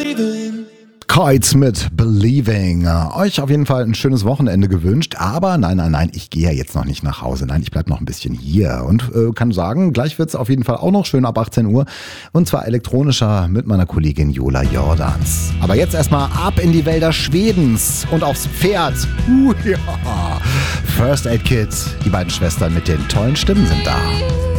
Kreuz mit Believing. Euch auf jeden Fall ein schönes Wochenende gewünscht, aber nein, ich gehe ja jetzt noch nicht nach Hause. Nein, ich bleibe noch ein bisschen hier und kann sagen, gleich wird es auf jeden Fall auch noch schön ab 18 Uhr und zwar elektronischer mit meiner Kollegin Jola Jordans. Aber jetzt erstmal ab in die Wälder Schwedens und aufs Pferd. Ja. First Aid Kids, die beiden Schwestern mit den tollen Stimmen sind da.